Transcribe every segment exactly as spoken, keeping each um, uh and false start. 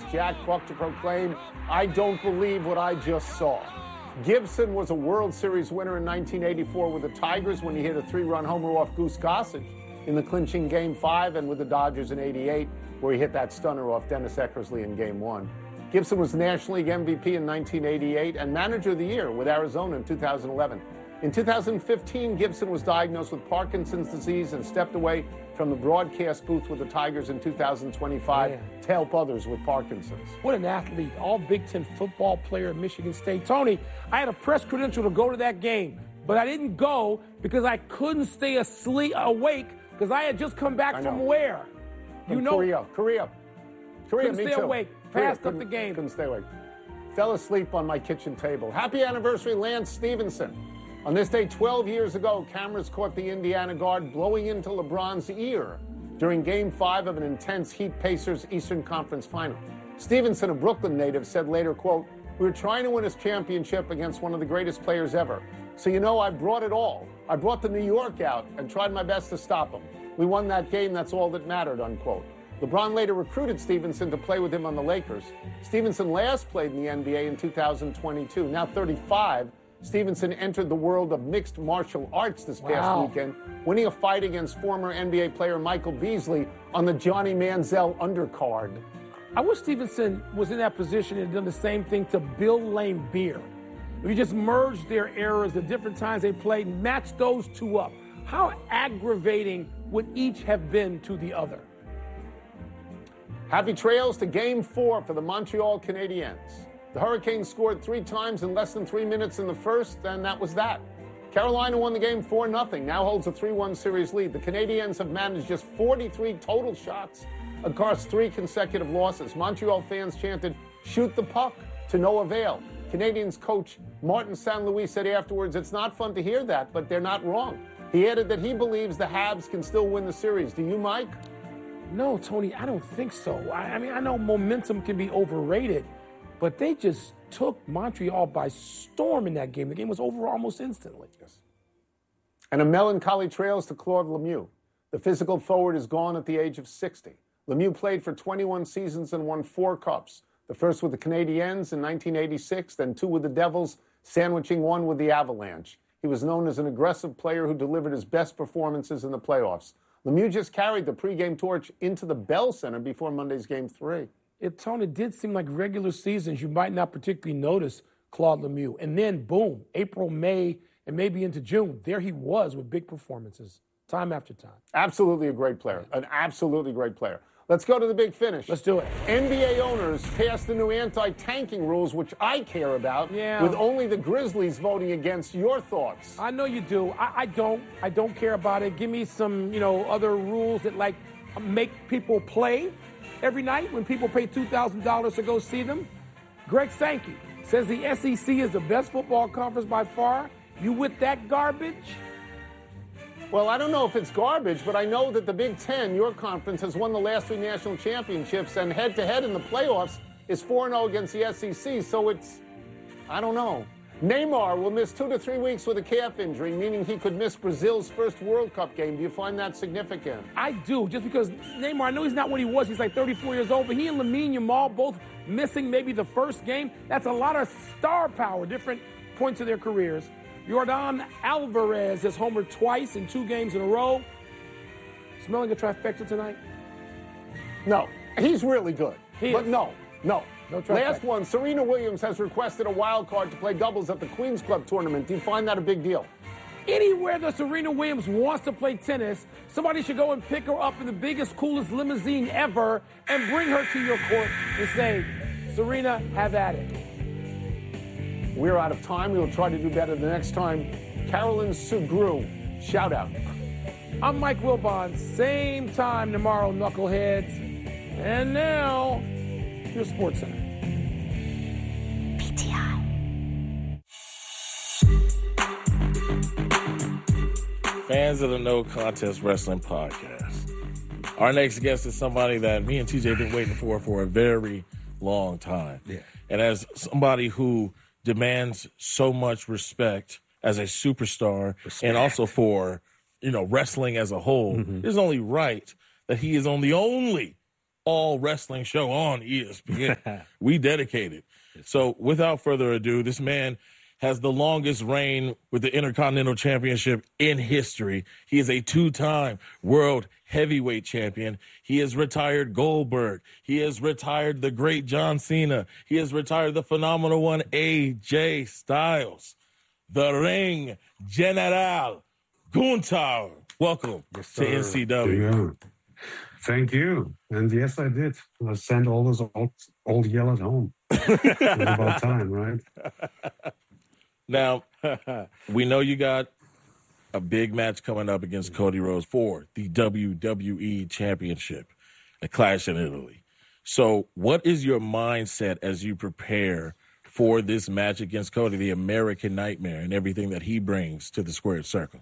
Jack Buck to proclaim, "I don't believe what I just saw." Gibson was a World Series winner in nineteen eighty-four with the Tigers when he hit a three-run homer off Goose Gossage in the clinching Game five, and with the Dodgers in eighty-eight, where he hit that stunner off Dennis Eckersley in Game one. Gibson was National League M V P in nineteen eighty-eight and Manager of the Year with Arizona in two thousand eleven. In two thousand fifteen, Gibson was diagnosed with Parkinson's disease and stepped away from the broadcast booth with the Tigers in two thousand twenty-five Man. to help others with Parkinson's. What an athlete, all Big Ten football player at Michigan State. Tony, I had a press credential to go to that game, but I didn't go because I couldn't stay asleep, awake, because I had just come back from where? From you know, Korea, Korea. Korea, couldn't me stay too. awake, Korea, passed up the game. Couldn't stay awake. Fell asleep on my kitchen table. Happy anniversary, Lance Stevenson. On this day twelve years ago, cameras caught the Indiana guard blowing into LeBron's ear during Game five of an intense Heat Pacers Eastern Conference final. Stevenson, a Brooklyn native, said later, quote, "We were trying to win his championship against one of the greatest players ever. So, you know, I brought it all. I brought the New York out and tried my best to stop him. We won that game. That's all that mattered," unquote. LeBron later recruited Stevenson to play with him on the Lakers. Stevenson last played in the N B A in two thousand twenty-two. Now thirty-five, Stevenson entered the world of mixed martial arts this past wow. weekend, winning a fight against former N B A player Michael Beasley on the Johnny Manziel undercard. I wish Stevenson was in that position and done the same thing to Bill Laimbeer. If you just merged their eras, the different times they played, and matched those two up, how aggravating would each have been to the other? Happy trails to Game four for the Montreal Canadiens. The Hurricanes scored three times in less than three minutes in the first, and that was that. Carolina won the game four nothing, now holds a three one series lead. The Canadiens have managed just forty-three total shots across three consecutive losses. Montreal fans chanted, "Shoot the puck," to no avail. Canadiens coach Martin Saint Louis said afterwards, "It's not fun to hear that, but they're not wrong." He added that he believes the Habs can still win the series. Do you, Mike? No, Tony, I don't think so. I, I mean, I know momentum can be overrated, but they just took Montreal by storm in that game. The game was over almost instantly. Yes. And a melancholy trails to Claude Lemieux. The physical forward is gone at the age of sixty. Lemieux played for twenty-one seasons and won four cups. The first with the Canadiens in nineteen eighty-six, then two with the Devils, sandwiching one with the Avalanche. He was known as an aggressive player who delivered his best performances in the playoffs. Lemieux just carried the pregame torch into the Bell Center before Monday's Game three. It, Tony, it did seem like regular seasons you might not particularly notice Claude Lemieux. And then, boom, April, May, and maybe into June, there he was with big performances, time after time. Absolutely a great player, an absolutely great player. Let's go to the big finish. Let's do it. N B A owners passed the new anti-tanking rules, which I care about, yeah. with only the Grizzlies voting against. Your thoughts? I know you do. I, I don't. I don't care about it. Give me some, you know, other rules that, like, make people play every night when people pay two thousand dollars to go see them. Greg Sankey says the S E C is the best football conference by far. You with that garbage? Well, I don't know if it's garbage, but I know that the Big Ten, your conference, has won the last three national championships, and head-to-head in the playoffs is four and oh against the S E C, so it's, I don't know. Neymar will miss two to three weeks with a calf injury, meaning he could miss Brazil's first World Cup game. Do you find that significant? I do, just because Neymar, I know he's not what he was. He's like thirty-four years old, but he and Lamine Yamal both missing maybe the first game. That's a lot of star power, different points of their careers. Yordan Alvarez has homered twice in two games in a row. Smelling a trifecta tonight? No. He's really good. He but is. no, no. No trifecta. Last one, Serena Williams has requested a wild card to play doubles at the Queen's Club tournament. Do you find that a big deal? Anywhere that Serena Williams wants to play tennis, somebody should go and pick her up in the biggest, coolest limousine ever and bring her to your court and say, Serena, have at it. We're out of time. We will try to do better the next time. Carolyn Sugru, shout out. I'm Mike Wilbon. Same time tomorrow, knuckleheads. And now, your Sports Center. P T I. Fans of the No Contest Wrestling Podcast. Our next guest is somebody that me and T J have been waiting for for a very long time. Yeah. And as somebody who demands so much respect as a superstar respect. And also for, you know, wrestling as a whole, mm-hmm. it's only right that he is on the only, all wrestling show on E S P N. We dedicated. So without further ado, this man has the longest reign with the Intercontinental Championship in history. He is a two-time world heavyweight champion. He has retired Goldberg. He has retired the great John Cena. He has retired the phenomenal one, A J Styles. The Ring General, Gunther. Welcome yes, to N C W. Yeah. Thank you. And yes, I did. I sent all those old, old yellows home. It was about time, right? Now, we know you got a big match coming up against Cody Rhodes for the W W E Championship, a Clash in Italy. So what is your mindset as you prepare for this match against Cody, the American Nightmare, and everything that he brings to the squared circle?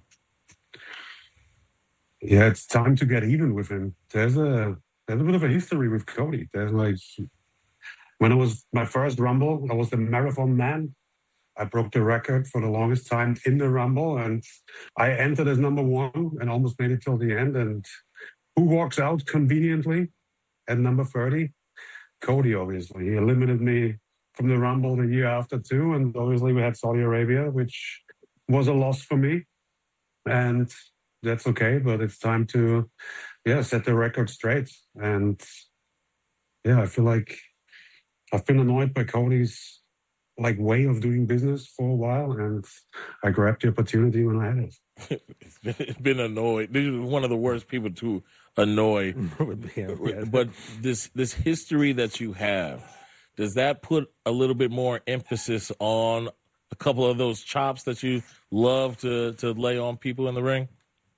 Yeah, it's time to get even with him. There's a there's a bit of a history with Cody. There's like, when it was my first Rumble, I was the marathon man. I broke the record for the longest time in the Rumble, and I entered as number one and almost made it till the end. And who walks out conveniently at number thirty? Cody, obviously. He eliminated me from the Rumble the year after, too. And obviously we had Saudi Arabia, which was a loss for me. And that's okay, but it's time to, yeah, set the record straight. And, yeah, I feel like I've been annoyed by Cody's like way of doing business for a while, and I grabbed the opportunity when I had it. It's been, it's been annoyed. This is one of the worst people to annoy. But this this history that you have, does that put a little bit more emphasis on a couple of those chops that you love to to lay on people in the ring?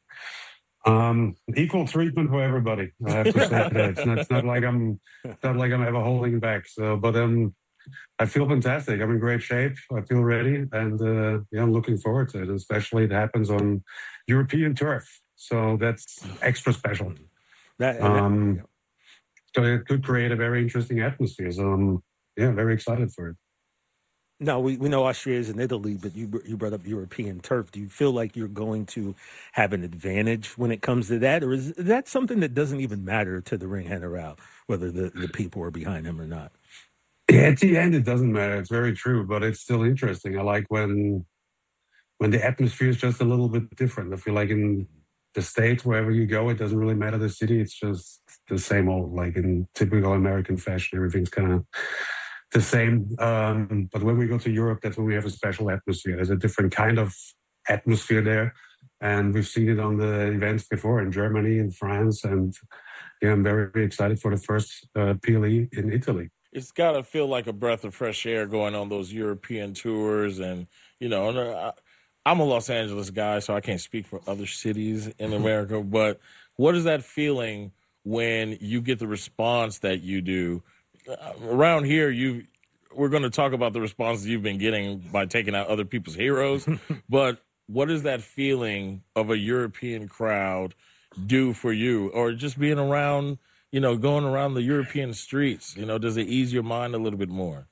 Um, equal treatment for everybody. I have to say that it's not, it's not like I'm it's not like I'm ever holding back. So, but um. I feel fantastic. I'm in great shape. I feel ready, and uh, yeah, I'm looking forward to it. Especially it happens on European turf, so that's extra special. That, um, that, yeah. So it could create a very interesting atmosphere. So I'm yeah, very excited for it. Now, we, we know Austria is in Italy, but you you brought up European turf. Do you feel like you're going to have an advantage when it comes to that, or is that something that doesn't even matter to the ring general, whether the, the people are behind him or not? Yeah, at the end, it doesn't matter. It's very true, but it's still interesting. I like when when the atmosphere is just a little bit different. I feel like in the States, wherever you go, it doesn't really matter the city. It's just the same old, like in typical American fashion. Everything's kind of the same. Um, but when we go to Europe, that's when we have a special atmosphere. There's a different kind of atmosphere there. And we've seen it on the events before in Germany, in France. And yeah, I'm very, very excited for the first uh, P L E in Italy. It's got to feel like a breath of fresh air going on those European tours. And, you know, I'm a Los Angeles guy, so I can't speak for other cities in America. But what is that feeling when you get the response that you do? Around here, you we're going to talk about the responses you've been getting by taking out other people's heroes. But what is that feeling of a European crowd do for you? Or just being around, you know, going around the European streets, you know, does it ease your mind a little bit more?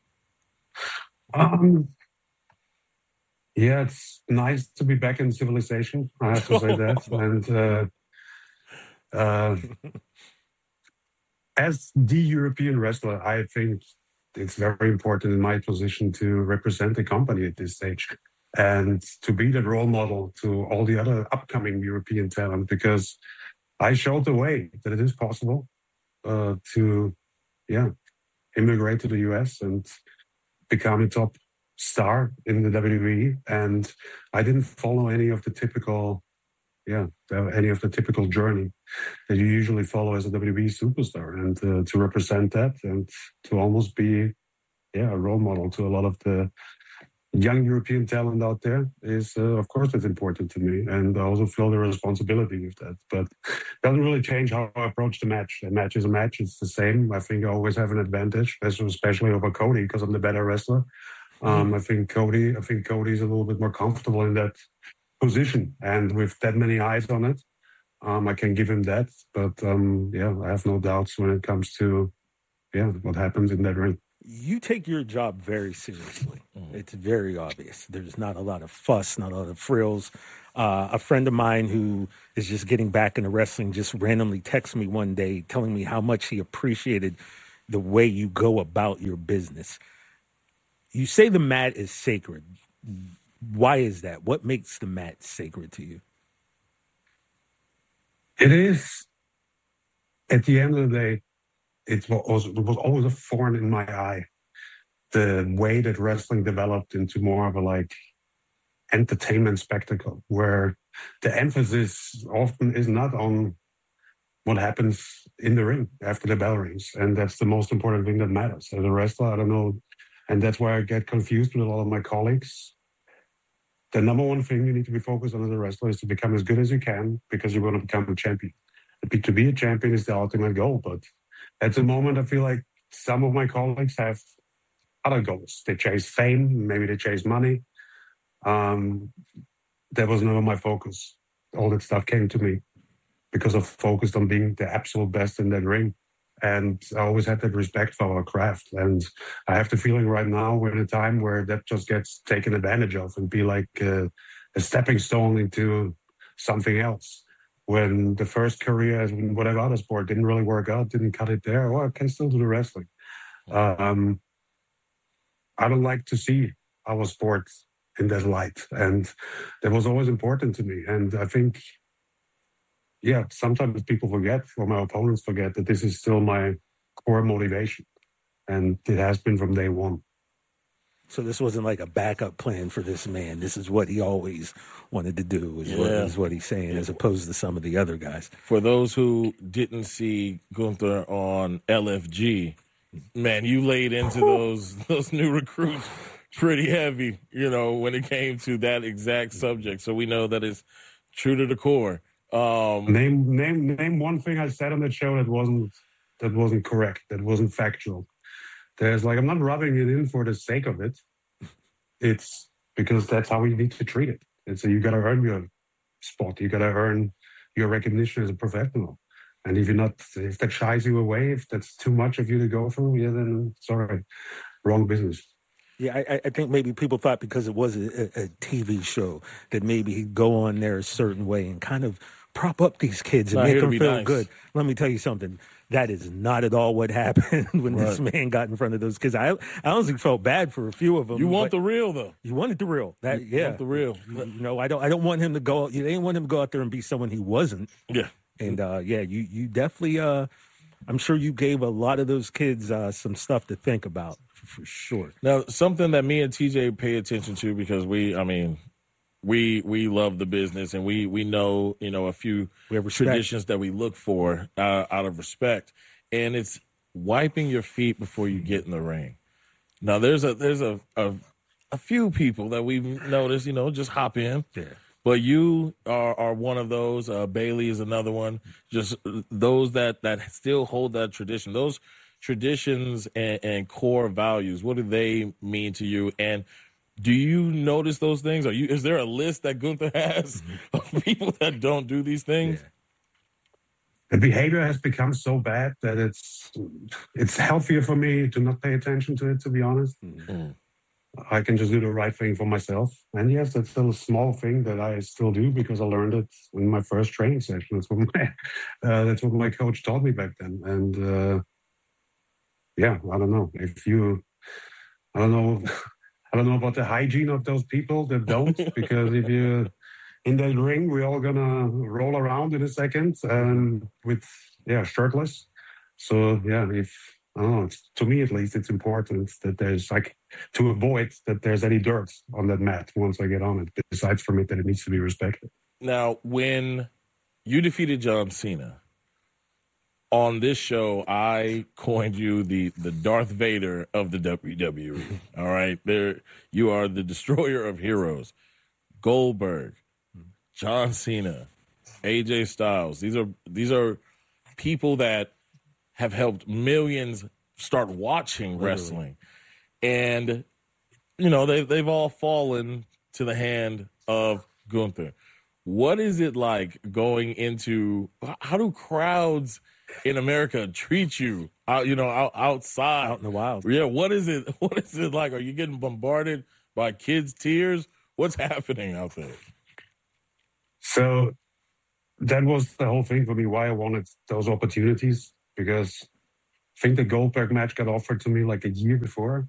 Um, yeah, it's nice to be back in civilization. I have to say that. And uh, uh, as the European wrestler, I think it's very important in my position to represent the company at this stage and to be that role model to all the other upcoming European talent, because I showed the way that it is possible. Uh, to, yeah, immigrate to the U S and become a top star in the W W E. And I didn't follow any of the typical, yeah, any of the typical journey that you usually follow as a W W E superstar. And uh, to represent that and to almost be, yeah, a role model to a lot of the young European talent out there is, uh, of course, it's important to me. And I also feel the responsibility of that. But it doesn't really change how I approach the match. A match is a match. It's the same. I think I always have an advantage, especially over Cody, because I'm the better wrestler. Um, I think Cody, I think Cody's a little bit more comfortable in that position. And with that many eyes on it, um, I can give him that. But um, yeah, I have no doubts when it comes to, yeah, what happens in that ring. You take your job very seriously. It's very obvious. There's not a lot of fuss, not a lot of frills. Uh, a friend of mine who is just getting back into wrestling just randomly texted me one day telling me how much he appreciated the way you go about your business. You say the mat is sacred. Why is that? What makes the mat sacred to you? It is, at the end of the day, it was, it was always a thorn in my eye. The way that wrestling developed into more of a like entertainment spectacle, where the emphasis often is not on what happens in the ring after the bell rings. And that's the most important thing that matters. As a wrestler, I don't know. And that's why I get confused with a lot of my colleagues. The number one thing you need to be focused on as a wrestler is to become as good as you can, because you're going to become a champion. To be a champion is the ultimate goal. But at the moment, I feel like some of my colleagues have other goals. They chase fame, maybe they chase money. Um, that was never my focus. All that stuff came to me because I focused on being the absolute best in that ring. And I always had that respect for our craft. And I have the feeling right now we're in a time where that just gets taken advantage of and be like uh, a stepping stone into something else. When the first career in whatever other sport didn't really work out, didn't cut it there, well, I can still do the wrestling. Um, I don't like to see our sport in that light. And that was always important to me. And I think, yeah, sometimes people forget, or my opponents forget, that this is still my core motivation. And it has been from day one. So this wasn't like a backup plan for this man. This is what he always wanted to do, is, yeah. what, is what he's saying, yeah. as opposed to some of the other guys. For those who didn't see Gunther on L F G, man, you laid into those those new recruits pretty heavy, you know, when it came to that exact subject. So we know that it's true to the core. Um, name name name one thing I said on that show that wasn't that wasn't correct, that wasn't factual. There's like, I'm not rubbing it in for the sake of it. It's because that's how we need to treat it. And so you got to earn your spot. You got to earn your recognition as a professional. And if you're not, if that shies you away, if that's too much of you to go through, yeah, then sorry, wrong business. Yeah, I, I think maybe people thought because it was a, a T V show that maybe he'd go on there a certain way and kind of prop up these kids and Not make them feel nice. good. Let me tell you something. That is not at all what happened when right. this man got in front of those kids. I, I honestly felt bad for a few of them. You want the real, though. You wanted the real. That, you yeah. want the real. You, you know, I don't. I don't want him to go. You didn't want him to go out there and be someone he wasn't. Yeah. And uh, yeah, you you definitely. Uh, I'm sure you gave a lot of those kids uh, some stuff to think about for, for sure. Now, something that me and T J pay attention to, because we, I mean, we we love the business, and we we know you know a few we have traditions that we look for uh, out of respect. And it's wiping your feet before you get in the ring. Now, there's a there's a a, a few people that we've noticed, you know, just hop in. Yeah. But you are, are one of those. Uh, Bailey is another one. Just those that, that still hold that tradition. Those traditions and, and core values, what do they mean to you? And do you notice those things? Are you is there a list that Gunther has mm-hmm. of people that don't do these things? Yeah. The behavior has become so bad that it's it's healthier for me to not pay attention to it, to be honest. Mm-hmm. I can just do the right thing for myself. And yes, that's still a small thing that I still do because I learned it in my first training session. That's what my, uh, that's what my coach taught me back then. And uh, yeah, I don't know. If you, I don't know, I don't know about the hygiene of those people that don't, because if you... in that ring, we're all gonna roll around in a second, and with yeah, shirtless. So yeah, if I don't know, it's, to me at least, it's important that there's like to avoid that there's any dirt on that mat once I get on it. Besides from it, that it needs to be respected. Now, when you defeated John Cena on this show, I coined you the the Darth Vader of the W W E. All right, there you are, the destroyer of heroes. Goldberg, John Cena, A J Styles. These are these are people that have helped millions start watching wrestling. And, you know, they, they've all fallen to the hand of Gunther. What is it like going into – how do crowds in America treat you out, you know, out, outside. Out in the wild. Yeah, what is it? What is it like? Are you getting bombarded by kids' tears? What's happening out there? So that was the whole thing for me, why I wanted those opportunities, because I think the Goldberg match got offered to me like a year before.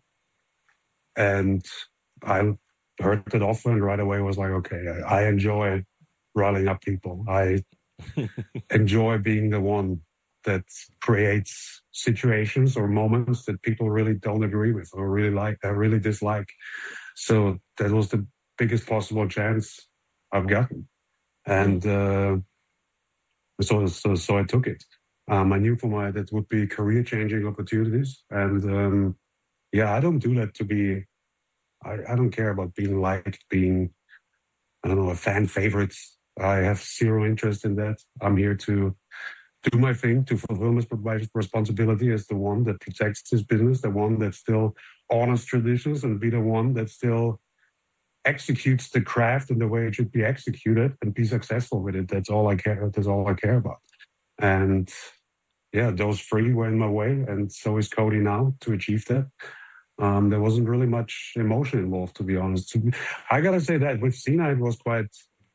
And I heard that offer and right away was like, okay, I, I enjoy riling up people. I enjoy being the one that creates situations or moments that people really don't agree with or really like, or really dislike. So that was the biggest possible chance I've gotten. And uh, so, so, so I took it. Um, I knew for my, that would be career-changing opportunities. And um, yeah, I don't do that to be, I, I don't care about being liked, being, I don't know, a fan favorite. I have zero interest in that. I'm here to do my thing, to fulfill my responsibility as the one that protects his business, the one that still honors traditions, and be the one that still executes the craft in the way it should be executed and be successful with it. That's all I care. That's all I care about. And yeah, those three were in my way, and so is Cody now to achieve that. Um, there wasn't really much emotion involved, to be honest. I gotta say that with Cena, it was quite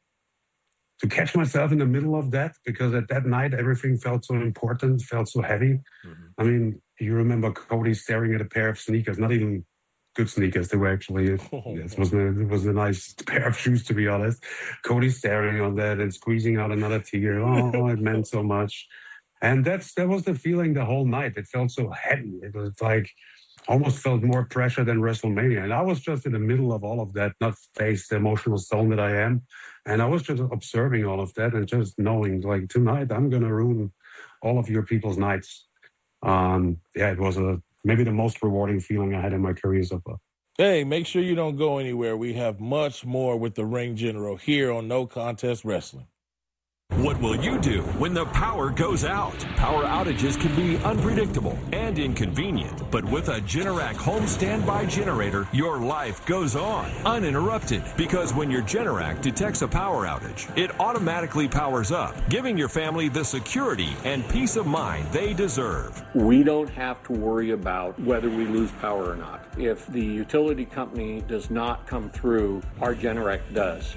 to catch myself in the middle of that, because at that night everything felt so important, felt so heavy. Mm-hmm. I mean, you remember Cody staring at a pair of sneakers, not even good sneakers. They were actually, oh, it was a, it was a nice pair of shoes, to be honest. Cody staring on that and squeezing out another tear. Oh, it meant so much. And that's that was the feeling the whole night. It felt so heavy. It was like, almost felt more pressure than WrestleMania. And I was just in the middle of all of that, not face the emotional stone that I am. And I was just observing all of that and just knowing, like, tonight I'm going to ruin all of your people's nights. Um, yeah, it was a maybe the most rewarding feeling I had in my career so far. Hey, make sure you don't go anywhere. We have much more with the Ring General here on No Contest Wrestling. What will you do when the power goes out? Power outages can be unpredictable and inconvenient, but with a Generac home standby generator, your life goes on uninterrupted, because when your Generac detects a power outage, it automatically powers up, giving your family the security and peace of mind they deserve. We don't have to worry about whether we lose power or not. If the utility company does not come through, our Generac does.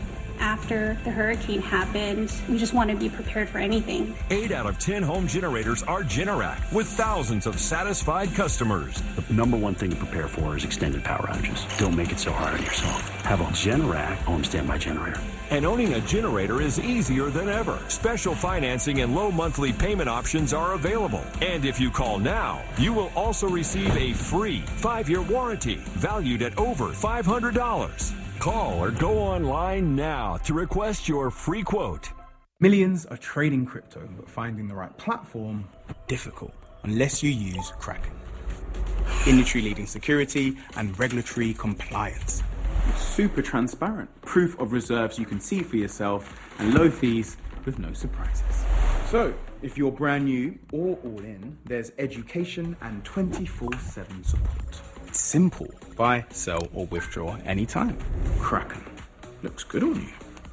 After the hurricane happened, we just want to be prepared for anything. Eight out of ten home generators are Generac, with thousands of satisfied customers. The number one thing to prepare for is extended power outages. Don't make it so hard on yourself. Have a Generac home standby generator. And owning a generator is easier than ever. Special financing and low monthly payment options are available. And if you call now, you will also receive a free five-year warranty valued at over five hundred dollars. Call or go online now to request your free quote. Millions are trading crypto, but finding the right platform, difficult, unless you use Kraken. Industry-leading security and regulatory compliance. Super transparent, proof of reserves you can see for yourself, and low fees with no surprises. So, if you're brand new or all in, there's education and twenty-four seven support. Simple. Buy, sell, or withdraw anytime. Kraken. Looks good on you.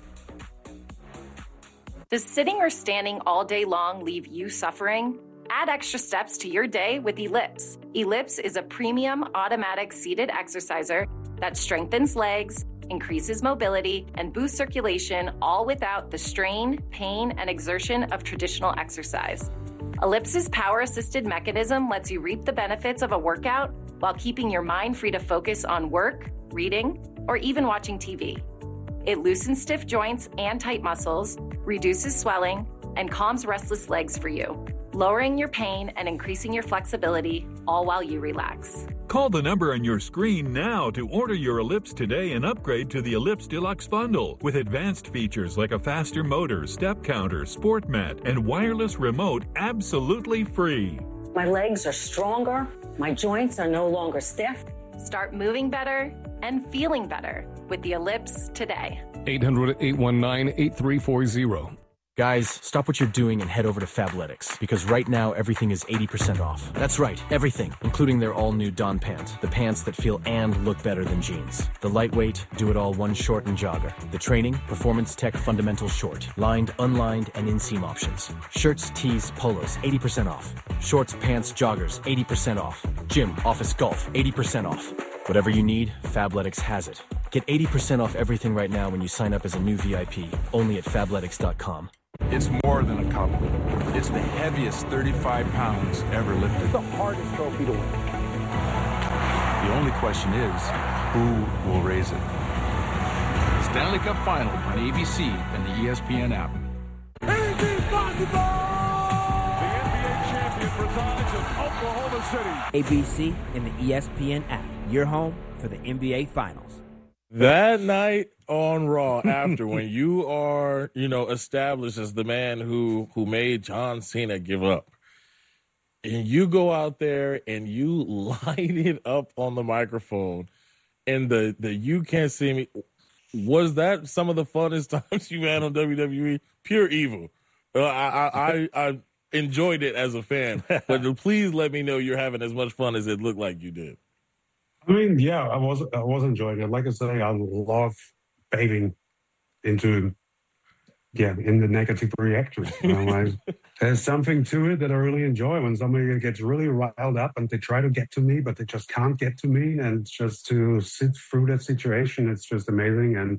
Does sitting or standing all day long leave you suffering? Add extra steps to your day with Ellipse. Ellipse is a premium automatic seated exerciser that strengthens legs, increases mobility, and boosts circulation, all without the strain, pain, and exertion of traditional exercise. Ellipse's power-assisted mechanism lets you reap the benefits of a workout while keeping your mind free to focus on work, reading, or even watching T V. It loosens stiff joints and tight muscles, reduces swelling, and calms restless legs for you, lowering your pain and increasing your flexibility, all while you relax. Call the number on your screen now to order your Ellipse today and upgrade to the Ellipse Deluxe Bundle with advanced features like a faster motor, step counter, sport mat, and wireless remote absolutely free. My legs are stronger. My joints are no longer stiff. Start moving better and feeling better with the Ellipse today. eight hundred, eight one nine, eight three four zero. Guys, stop what you're doing and head over to Fabletics, because right now everything is eighty percent off. That's right, everything, including their all-new Dawn pant, the pants that feel and look better than jeans. The lightweight, do-it-all one short and jogger. The training, performance tech fundamental short, lined, unlined, and inseam options. Shirts, tees, polos, eighty percent off. Shorts, pants, joggers, eighty percent off. Gym, office, golf, eighty percent off. Whatever you need, Fabletics has it. Get eighty percent off everything right now when you sign up as a new V I P, only at fabletics dot com. It's more than a cup. It's the heaviest thirty-five pounds ever lifted. It's the hardest trophy to win. The only question is, who will raise it? The Stanley Cup Final on A B C and the E S P N app. Anything possible! The N B A champion resides in Oklahoma City. A B C and the E S P N app. Your home for the N B A Finals. That night on Raw, after when you are, you know, established as the man who who made John Cena give up, and you go out there and you light it up on the microphone, and the the you can't see me. Was that some of the funnest times you had on W W E? Pure evil. Uh, I, I I I enjoyed it as a fan, but please let me know you're having as much fun as it looked like you did. I mean, yeah, I was I was enjoying it. Like I say, I love bathing into, yeah, in the negative reactions. You know, I, there's something to it that I really enjoy when somebody gets really riled up and they try to get to me, but they just can't get to me. And just to sit through that situation, it's just amazing. And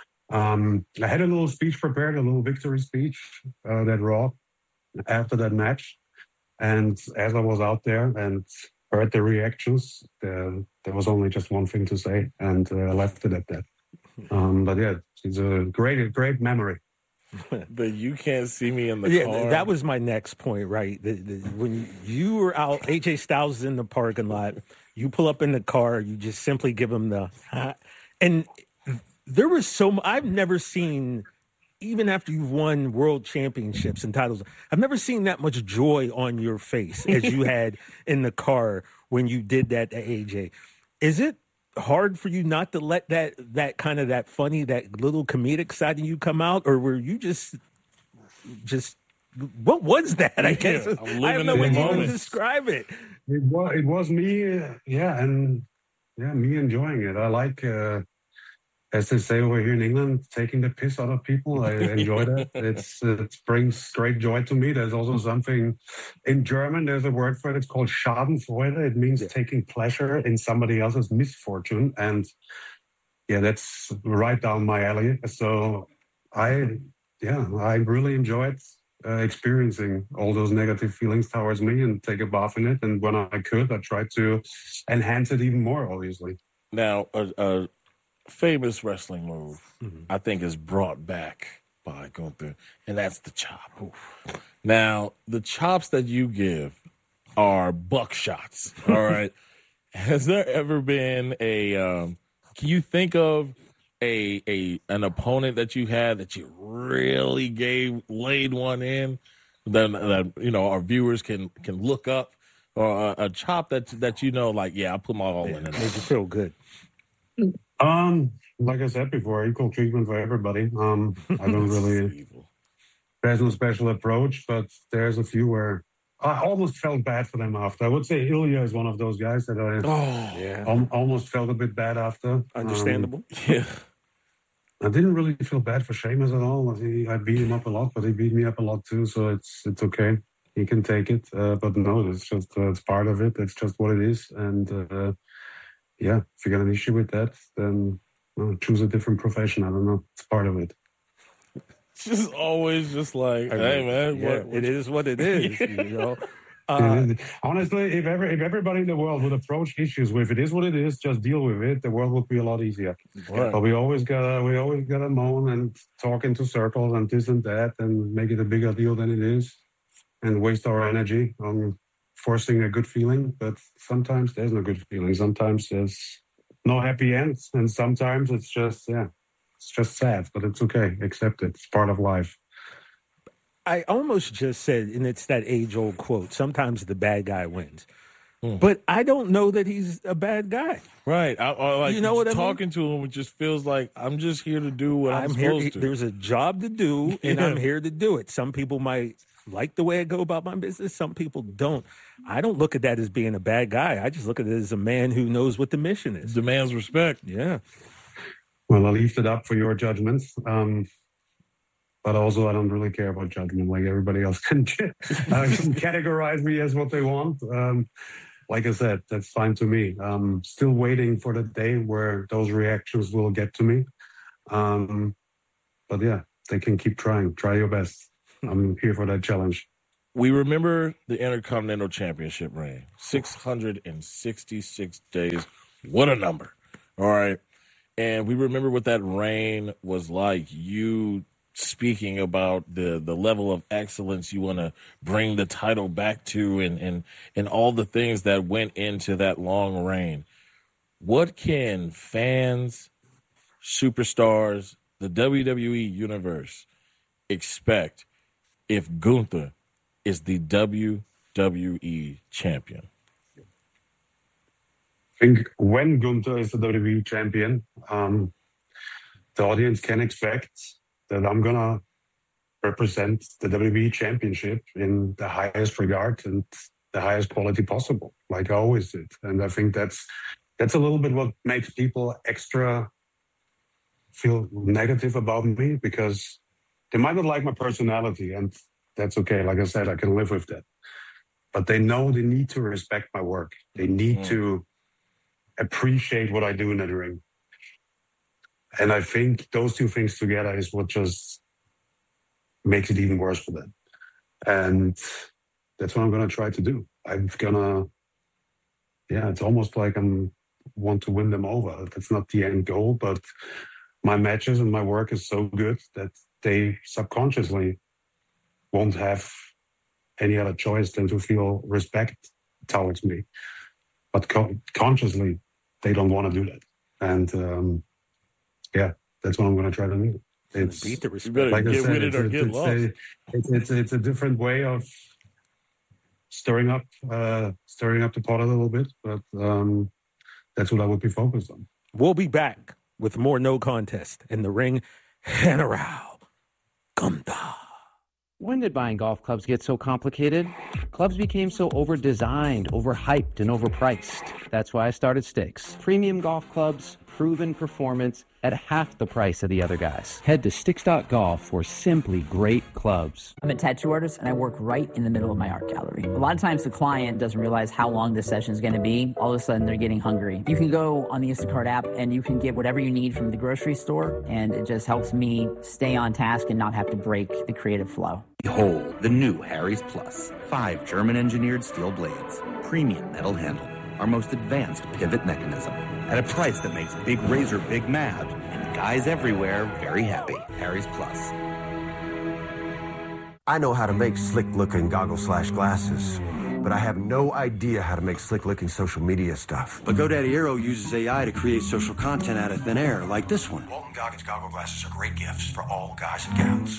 um, I had a little speech prepared, a little victory speech uh, that Raw after that match. And as I was out there and heard the reactions, uh, there was only just one thing to say, and uh, I left it at that. Um, but yeah, it's a great, great memory. The you can't see me in the yeah, car. That was my next point, right? The, the, when you were out, A J Styles is in the parking lot. You pull up in the car. You just simply give him the, and there was so. I've never seen. Even after you've won world championships and titles, I've never seen that much joy on your face as you had in the car when you did that to A J. Is it hard for you not to let that that kind of that funny, that little comedic side of you come out, or were you just just what was that? I guess yeah, I don't know when you would describe it. It was it was me, uh, yeah, and yeah, me enjoying it. I like. Uh, As they say over here in England, taking the piss out of people. I enjoy that. It's, it brings great joy to me. There's also something in German, there's a word for it. It's called Schadenfreude. It means yeah. taking pleasure in somebody else's misfortune. And yeah, that's right down my alley. So I, yeah, I really enjoyed uh, experiencing all those negative feelings towards me and take a bath in it. And when I could, I tried to enhance it even more, obviously. Now, uh, uh famous wrestling move, mm-hmm. I think, is brought back by Gunther, and that's the chop. Oof. Now, the chops that you give are buckshots, all right? Has there ever been a, um, can you think of a a an opponent that you had that you really gave, laid one in, that, that you know, our viewers can, can look up, or a, a chop that, that you know, like, yeah, I put my all yeah, in it. Made you feel good. Um, like I said before, equal treatment for everybody. Um, I don't really, there's no special approach, but there's a few where I almost felt bad for them after. I would say Ilya is one of those guys that I oh, yeah. al- almost felt a bit bad after. Understandable. Um, yeah. I didn't really feel bad for Sheamus at all. He, I beat him up a lot, but he beat me up a lot too, so it's it's okay. He can take it. Uh, but no, it's just uh, it's part of it. It's just what it is. And uh, yeah, if you got an issue with that, then well, choose a different profession. I don't know. It's part of it. It's just always just like, I mean, hey man, yeah, what, what, it is what it is. You know. Uh, Honestly, if ever if everybody in the world would approach issues with it is what it is, just deal with it, the world would be a lot easier. Right. But we always gotta we always gotta moan and talk into circles and this and that and make it a bigger deal than it is, and waste our energy on forcing a good feeling. But sometimes there's no good feeling. Sometimes there's no happy ends, and sometimes it's just yeah, it's just sad. But it's okay. Accept it. It's part of life. I almost just said, and it's that age-old quote, sometimes the bad guy wins. But I don't know that he's a bad guy. Right. I, I, like, you know what I mean? Talking to him, it just feels like I'm just here to do what I'm, I'm supposed here. to. There's a job to do, and Yeah. I'm here to do it. Some people might like the way I go about my business. Some people don't. I don't look at that as being a bad guy. I just look at it as a man who knows what the mission is. Demands respect. Yeah. Well, I'll leave it up for your judgments. Um, but also, I don't really care about judgment. Like everybody else can, uh, can categorize me as what they want. Um, like I said, that's fine to me. Um, still waiting for the day where those reactions will get to me. Um, but yeah, they can keep trying. Try your best. I'm here for that challenge. We remember the Intercontinental Championship reign, six hundred sixty-six days. What a number. All right. And we remember what that reign was like. You speaking about the, the level of excellence you want to bring the title back to and, and, and all the things that went into that long reign. What can fans, superstars, the W W E universe expect if Gunther is the W W E champion? I think when Gunther is the W W E champion, um, the audience can expect that I'm going to represent the W W E championship in the highest regard and the highest quality possible, like I always did. And I think that's that's a little bit what makes people extra feel negative about me, because they might not like my personality, and that's okay. Like I said, I can live with that. But they know they need to respect my work. They need mm. to appreciate what I do in the ring. And I think those two things together is what just makes it even worse for them. And that's what I'm going to try to do. I'm going to, yeah, it's almost like I'm want to win them over. That's not the end goal, but my matches and my work is so good that they subconsciously won't have any other choice than to feel respect towards me. But co- consciously, they don't want to do that. And um, yeah, that's what I'm going to try to do. It's beat the respect. You better like I get said, with it it's, or it's, get it's lost. A, it's, it's, it's a different way of stirring up, uh, stirring up the pot a little bit. But um, that's what I would be focused on. We'll be back with more No Contest in the ring. General Gunther. When did buying golf clubs get so complicated? Clubs became so over-designed, overhyped, and overpriced. That's why I started Sticks. Premium golf clubs, proven performance at half the price of the other guys. Head to sticks dot golf for simply great clubs. I'm a tattoo artist, and I work right in the middle of my art gallery. A lot of times the client doesn't realize how long this session is going to be. All of a sudden, they're getting hungry. You can go on the Instacart app, and you can get whatever you need from the grocery store, and it just helps me stay on task and not have to break the creative flow. Behold, the new Harry's Plus. Five German-engineered steel blades, premium metal handle, our most advanced pivot mechanism, at a price that makes Big Razor big mad and guys everywhere very happy. Harry's Plus. I know how to make slick-looking goggles slash glasses, but I have no idea how to make slick-looking social media stuff. But GoDaddy Aero uses A I to create social content out of thin air, like this one. Walton Goggins goggle glasses are great gifts for all guys and gals.